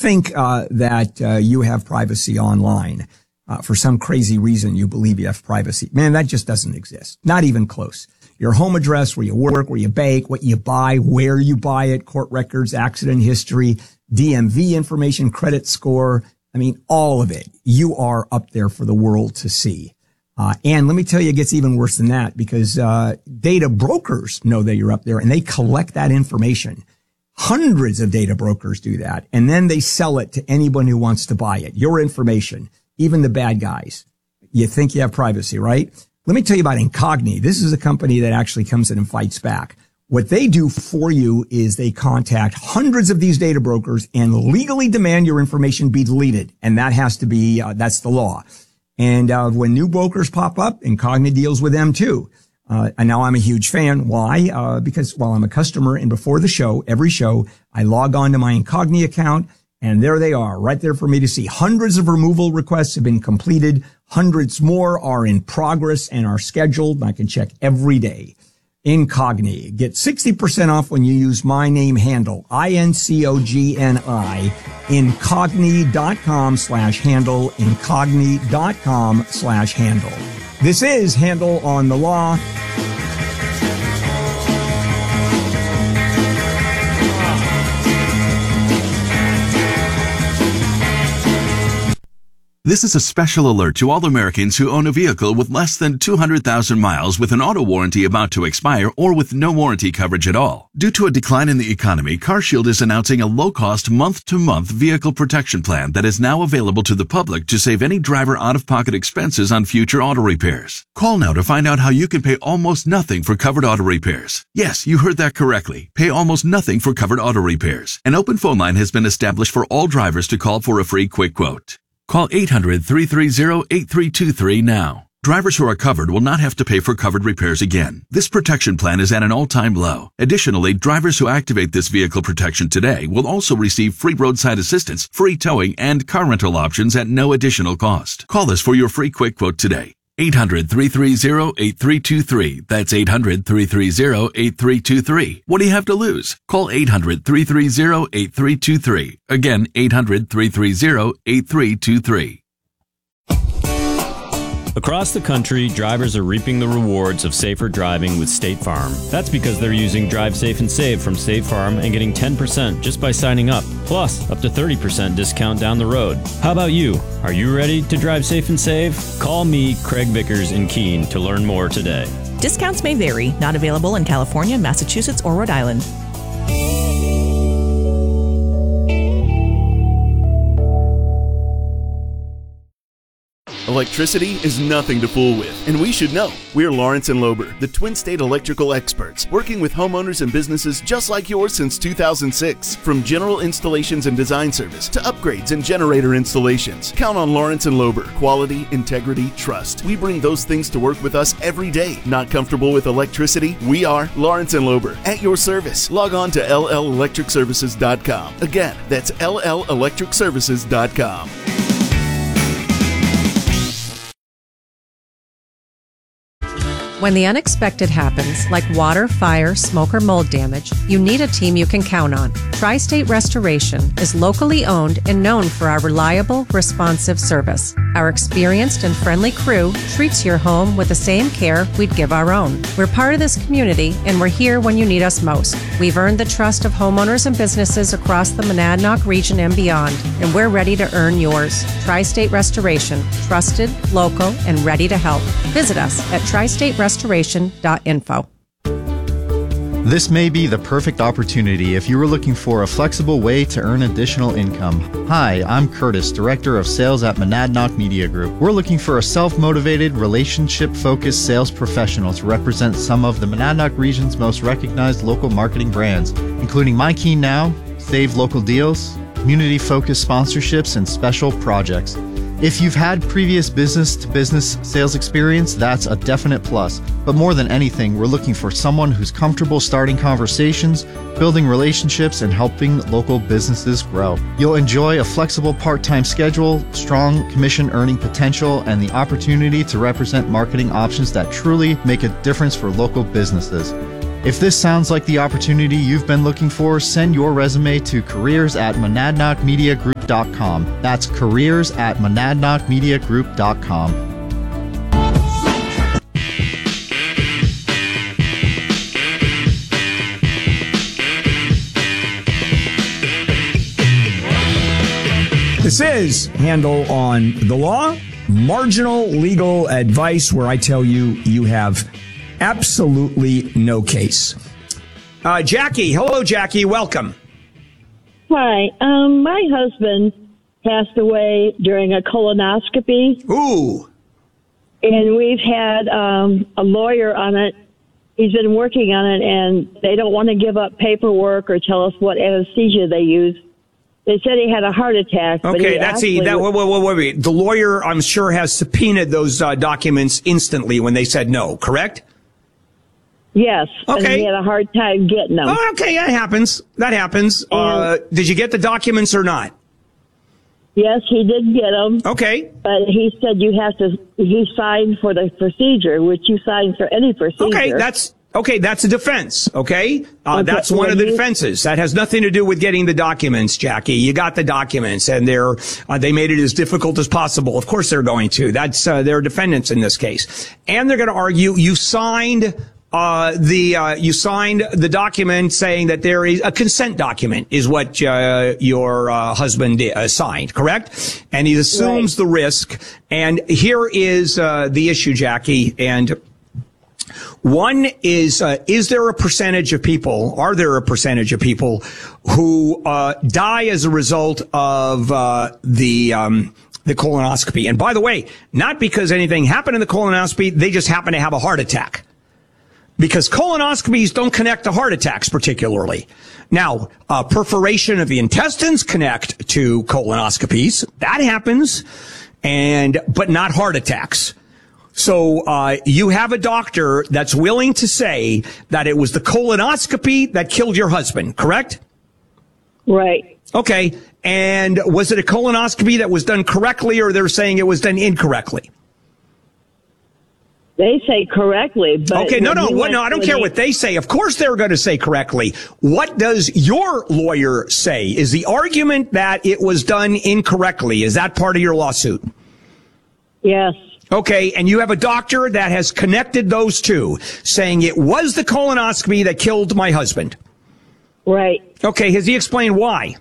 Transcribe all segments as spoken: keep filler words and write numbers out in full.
think uh, that uh, you have privacy online, uh, for some crazy reason you believe you have privacy, man, that just doesn't exist. Not even close. Your home address, where you work, where you bake, what you buy, where you buy it, court records, accident history, D M V information, credit score. I mean, all of it. You are up there for the world to see. Uh, and let me tell you, it gets even worse than that, because uh data brokers know that you're up there and they collect that information. Hundreds of data brokers do that. And then they sell it to anyone who wants to buy it. Your information, even the bad guys. You think you have privacy, right? Let me tell you about Incogni. This is a company that actually comes in and fights back. What they do for you is they contact hundreds of these data brokers and legally demand your information be deleted. And that has to be, uh, that's the law. And uh, when new brokers pop up, Incogni deals with them too. Uh, and now I'm a huge fan. Why? Uh, because while I'm a customer and before the show, every show, I log on to my Incogni account and there they are right there for me to see. Hundreds of removal requests have been completed. Hundreds more are in progress and are scheduled. I can check every day. Incogni. Get sixty percent off when you use my name handle, I N C O G N I, incogni.com slash handle, incogni.com slash handle. This is Handle on the Law. This is a special alert to all Americans who own a vehicle with less than two hundred thousand miles with an auto warranty about to expire or with no warranty coverage at all. Due to a decline in the economy, CarShield is announcing a low-cost month-to-month vehicle protection plan that is now available to the public to save any driver out-of-pocket expenses on future auto repairs. Call now to find out how you can pay almost nothing for covered auto repairs. Yes, you heard that correctly. Pay almost nothing for covered auto repairs. An open phone line has been established for all drivers to call for a free quick quote. Call eight hundred, three three zero, eight three two three now. Drivers who are covered will not have to pay for covered repairs again. This protection plan is at an all-time low. Additionally, drivers who activate this vehicle protection today will also receive free roadside assistance, free towing, and car rental options at no additional cost. Call us for your free quick quote today. eight hundred, three three zero, eight three two three. That's eight hundred, three three zero, eight three two three. What do you have to lose? Call eight hundred, three three zero, eight three two three. Again, eight hundred, three three zero, eight three two three. Across the country, drivers are reaping the rewards of safer driving with State Farm. That's because they're using Drive Safe and Save from State Farm and getting ten percent just by signing up, plus up to thirty percent discount down the road. How about you? Are you ready to drive safe and save? Call me, Craig Vickers in Keene, to learn more today. Discounts may vary. Not available in California, Massachusetts, or Rhode Island. Electricity is nothing to fool with, and we should know. We're Lawrence and Lober, the Twin State electrical experts, working with homeowners and businesses just like yours since two thousand six. From general installations and design service to upgrades and generator installations, count on Lawrence and Lober. Quality, integrity, trust. We bring those things to work with us every day. Not comfortable with electricity? We are Lawrence and Lober, at your service. Log on to L L electric services dot com. Again, that's L L electric services dot com. When the unexpected happens, like water, fire, smoke, or mold damage, you need a team you can count on. Tri-State Restoration is locally owned and known for our reliable, responsive service. Our experienced and friendly crew treats your home with the same care we'd give our own. We're part of this community, and we're here when you need us most. We've earned the trust of homeowners and businesses across the Monadnock region and beyond, and we're ready to earn yours. Tri-State Restoration, trusted, local, and ready to help. Visit us at tri state restoration dot info. This may be the perfect opportunity if you were looking for a flexible way to earn additional income. Hi, I'm Curtis, Director of Sales at Monadnock Media Group. We're looking for a self-motivated, relationship-focused sales professional to represent some of the Monadnock region's most recognized local marketing brands, including My Key Now, Save Local Deals, community-focused sponsorships, and special projects. If you've had previous business-to-business sales experience, that's a definite plus. But more than anything, we're looking for someone who's comfortable starting conversations, building relationships, and helping local businesses grow. You'll enjoy a flexible part-time schedule, strong commission earning potential, and the opportunity to represent marketing options that truly make a difference for local businesses. If this sounds like the opportunity you've been looking for, send your resume to careers at monadnock media group dot com. That's careers at monadnock media group dot com. This is Handel on the Law, marginal legal advice where I tell you you have absolutely no case. Uh, Jackie, hello, Jackie. Welcome. Hi. Um, my husband passed away during a colonoscopy. Ooh. And we've had um, a lawyer on it. He's been working on it, and they don't want to give up paperwork or tell us what anesthesia they use. They said he had a heart attack. But Okay, he that's he. That, wait, wait, wait, wait. The lawyer, I'm sure, has subpoenaed those uh, documents instantly when they said no, correct? Yes. Okay. And he had a hard time getting them. Oh, okay, that happens. That happens. Uh, did you get the documents or not? Yes, he did get them. Okay. But he said you have to, he signed for the procedure, which you sign for any procedure. Okay, that's, okay, that's a defense, okay? Uh, Okay, that's one well, of the you- defenses. That has nothing to do with getting the documents, Jackie. You got the documents, and they're, uh, they made it as difficult as possible. Of course they're going to. That's, uh, they're defendants in this case. And they're going to argue you signed Uh, the, uh, you signed the document saying that there is a consent document is what, uh, your, uh, husband uh, signed, correct? And he assumes Right. the risk. And here is, uh, the issue, Jackie. And one is, uh, is there a percentage of people, are there a percentage of people who, uh, die as a result of, uh, the, um, the colonoscopy? And by the way, not because anything happened in the colonoscopy, they just happen to have a heart attack. Because colonoscopies don't connect to heart attacks particularly. Now, uh, perforation of the intestines connect to colonoscopies. That happens. And, but not heart attacks. So, uh, you have a doctor that's willing to say that it was the colonoscopy that killed your husband, correct? Right. Okay. And was it a colonoscopy that was done correctly, or they're saying it was done incorrectly? They say correctly, but okay, no, no, when he what, went no, I don't for care the- what they say. Of course they're going to say correctly. What does your lawyer say? Is the argument that it was done incorrectly? Is that part of your lawsuit? Yes. Okay, and you have a doctor that has connected those two, saying it was the colonoscopy that killed my husband. Right. Okay, has he explained why?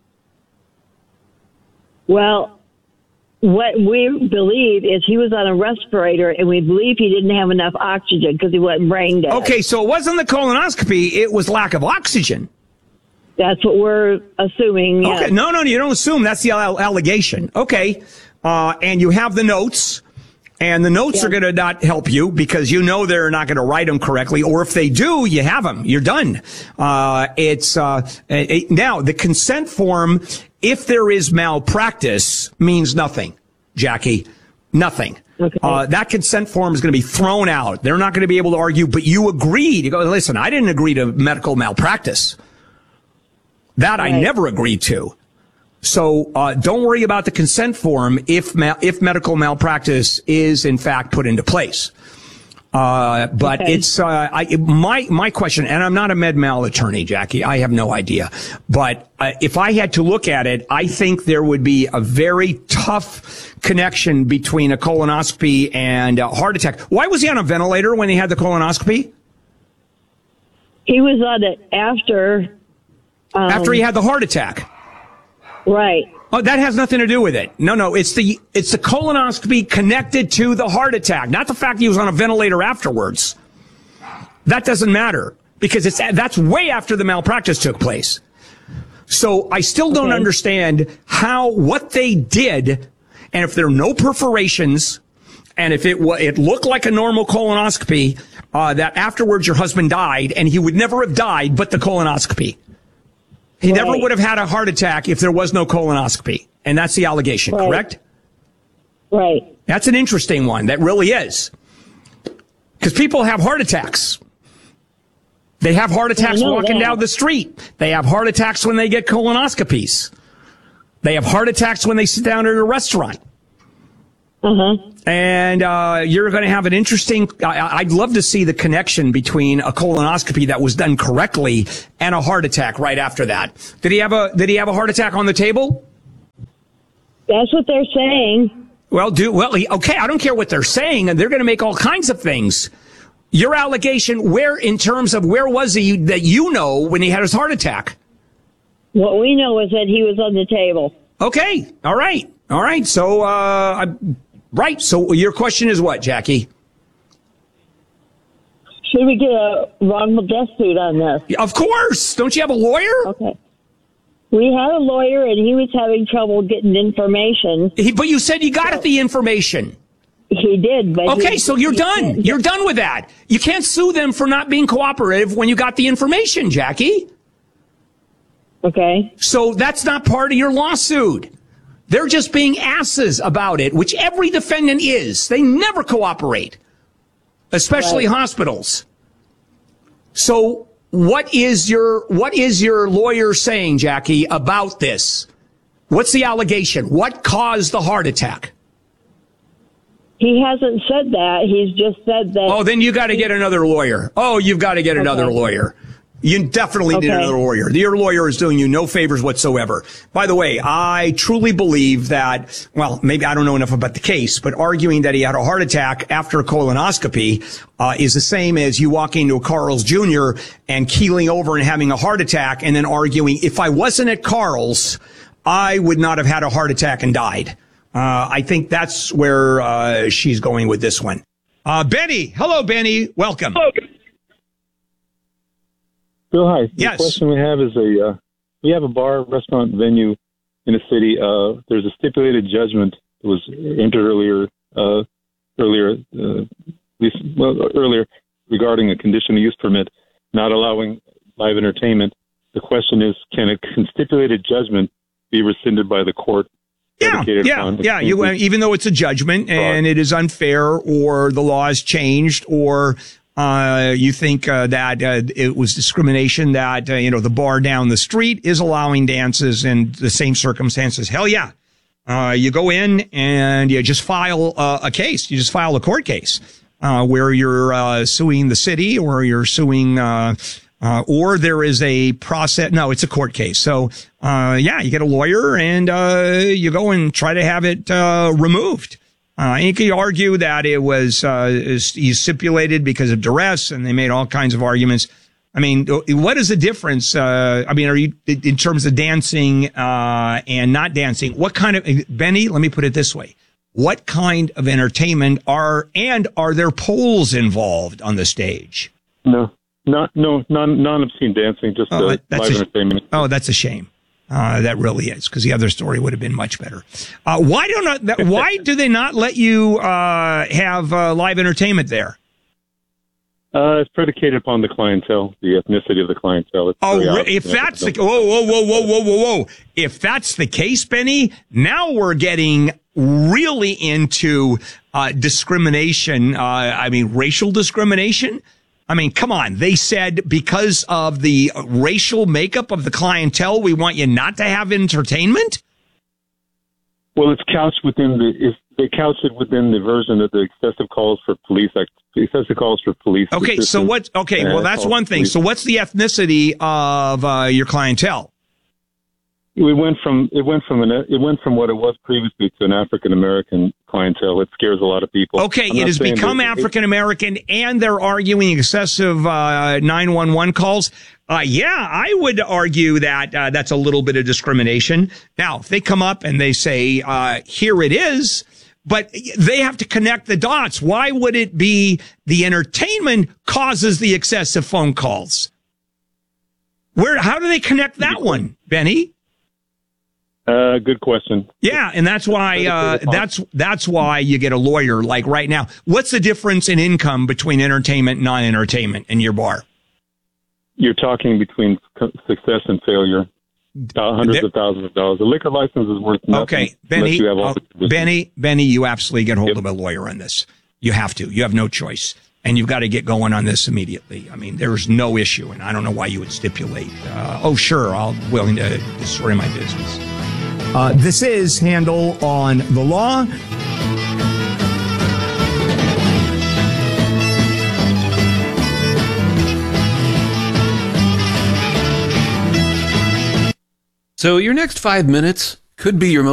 Well, what we believe is he was on a respirator, and we believe he didn't have enough oxygen because he wasn't brain dead. Okay, so it wasn't the colonoscopy, it was lack of oxygen. That's what we're assuming. Yes. Okay, no, no, you don't assume. That's the al- allegation. Okay, uh, and you have the notes, and the notes Yeah. are going to not help you because you know they're not going to write them correctly, or if they do, you have them. You're done. Uh, it's uh, it, now the consent form. If there is malpractice, means nothing, Jackie. Nothing. Okay. Uh, that consent form is going to be thrown out. They're not going to be able to argue, but you agreed. You go, listen, I didn't agree to medical malpractice. That I Right. never agreed to. So uh, don't worry about the consent form if ma- if medical malpractice is in fact put into place. Uh, but Okay. it's, uh, I, my, my question, and I'm not a med mal attorney, Jackie. I have no idea. But, uh, if I had to look at it, I think there would be a very tough connection between a colonoscopy and a heart attack. Why was he on a ventilator when he had the colonoscopy? He was on it after. Um, After he had the heart attack. Right. Oh, that has nothing to do with it. No, no, it's the, it's the colonoscopy connected to the heart attack, not the fact he was on a ventilator afterwards. That doesn't matter because it's, that's way after the malpractice took place. So I still don't Okay. understand how, what they did, and if there are no perforations, and if it wa- it looked like a normal colonoscopy, uh, that afterwards your husband died, and he would never have died but the colonoscopy. He Right. never would have had a heart attack if there was no colonoscopy. And that's the allegation, Right. correct? Right. That's an interesting one. That really is. Because people have heart attacks. They have heart attacks know walking that. down the street. They have heart attacks when they get colonoscopies. They have heart attacks when they sit down at a restaurant. Uh-huh. And uh, you're going to have an interesting, I, I'd love to see the connection between a colonoscopy that was done correctly and a heart attack right after that. Did he have a, did he have a heart attack on the table? That's what they're saying. Well, do well. Okay, I don't care what they're saying, and they're going to make all kinds of things. Your allegation, where in terms of where was he that you know when he had his heart attack? What we know is that he was on the table. Okay, all right, all right. So, uh, right. So your question is what, Jackie? Should we get a wrongful death suit on this? Of course. Don't you have a lawyer? Okay. We had a lawyer, and he was having trouble getting information. He, but you said you got so, the information. He did. But okay, he, so you're he, done. He, you're done with that. You can't sue them for not being cooperative when you got the information, Jackie. Okay. So that's not part of your lawsuit. They're just being asses about it, which every defendant is. They never cooperate, especially right. hospitals. So what is your what is your lawyer saying, Jackie, about this? What's the allegation? What caused the heart attack? He hasn't said that. He's just said that. Oh, then you got to get another lawyer. Oh, you've got to get another okay. lawyer. You definitely okay. need another lawyer. Your lawyer is doing you no favors whatsoever. By the way, I truly believe that, well, maybe I don't know enough about the case, but arguing that he had a heart attack after a colonoscopy uh, is the same as you walking to a Carl's Junior and keeling over and having a heart attack and then arguing, if I wasn't at Carl's, I would not have had a heart attack and died. Uh, I think that's where uh, she's going with this one. Uh, Benny. Hello, Benny. Welcome. Hello. Bill, hi. Yes. The question we have is a uh, we have a bar restaurant venue in a city. Uh, there's a stipulated judgment that was entered earlier, uh, earlier, uh, at least, well, earlier regarding a conditional use permit not allowing live entertainment. The question is, can a stipulated judgment be rescinded by the court? Yeah, yeah, yeah. You, even though it's a judgment and it is unfair, or the law has changed, or Uh, you think uh, that uh, it was discrimination, that, uh, you know, the bar down the street is allowing dances in the same circumstances. Hell yeah. Uh, you go in and you just file uh, a case. You just file a court case uh, where you're uh, suing the city, or you're suing uh, uh, or there is a process. No, it's a court case. So, uh, yeah, you get a lawyer and uh, you go and try to have it uh, removed. Uh, and you could argue that it was, uh, you stipulated because of duress, and they made all kinds of arguments. I mean, what is the difference? Uh, I mean, are you, in terms of dancing, uh, and not dancing, what kind of, Benny, let me put it this way. What kind of entertainment are, and are there poles involved on the stage? No, not, no, non, non-obscene dancing, just oh, uh, live a, entertainment. Oh, that's a shame. Uh, that really is, because the other story would have been much better. Uh, why don't not, why do they not let you uh, have uh, live entertainment there? Uh, it's predicated upon the clientele, the ethnicity of the clientele. It's oh, re- if that's the whoa, whoa, whoa, whoa, whoa, whoa, whoa! If that's the case, Benny, now we're getting really into uh, discrimination. Uh, I mean, racial discrimination. I mean, come on. They said because of the racial makeup of the clientele, we want you not to have entertainment? Well, it's couched within the, it's, they couch it within the version of the excessive calls for police, excessive calls for police. Okay, so what, okay, well, that's one thing. So what's the ethnicity of uh, your clientele? We went from it went from an it went from what it was previously to an African American clientele. It scares a lot of people. Okay, it has become African American, and they're arguing excessive uh, nine one one calls. Uh, yeah, I would argue that uh, that's a little bit of discrimination. Now, if they come up and they say, uh, "Here it is," but they have to connect the dots. Why would it be the entertainment causes the excessive phone calls? Where? How do they connect that one, Benny? Uh, good question. Yeah, and that's why uh, that's that's why you get a lawyer. Like right now, what's the difference in income between entertainment and non-entertainment in your bar? You're talking between success and failure, hundreds there, of thousands of dollars. A liquor license is worth nothing. Okay, Benny, you have all uh, Benny, Benny, you absolutely get hold yep. of a lawyer on this. You have to. You have no choice, and you've got to get going on this immediately. I mean, there's no issue, and I don't know why you would stipulate. Uh, oh, sure, I'll willing to destroy my business. Uh, this is Handel on the Law. So your next five minutes could be your most